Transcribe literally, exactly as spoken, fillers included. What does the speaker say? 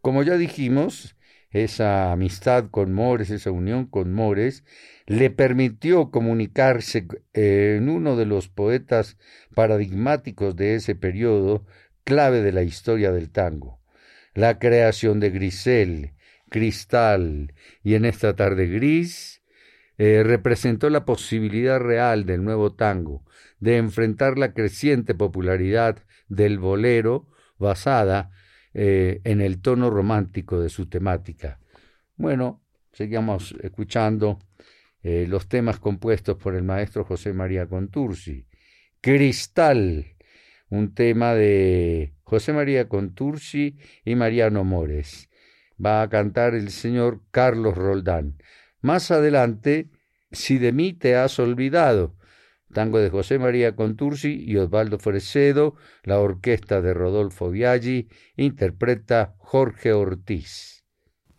Como ya dijimos, esa amistad con Mores, esa unión con Mores, le permitió comunicarse eh, en uno de los poetas paradigmáticos de ese periodo, clave de la historia del tango. La creación de Grisel, Cristal y En esta tarde gris eh, representó la posibilidad real del nuevo tango de enfrentar la creciente popularidad del bolero basada eh, en el tono romántico de su temática. Bueno, seguimos escuchando eh, los temas compuestos por el maestro José María Contursi. Cristal, un tema de José María Contursi y Mariano Mores. Va a cantar el señor Carlos Roldán. Más adelante, Si de mí te has olvidado, tango de José María Contursi y Osvaldo Fresedo, la orquesta de Rodolfo Biaggi, interpreta Jorge Ortiz.